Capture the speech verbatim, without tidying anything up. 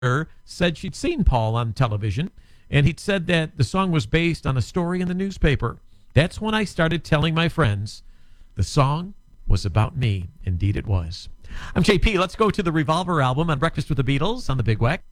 said she'd seen Paul on television, and he'd said that the song was based on a story in the newspaper. That's when I started telling my friends the song was about me. Indeed it was. I'm J P. Let's go to the Revolver album on Breakfast with the Beatles on the Big Wack.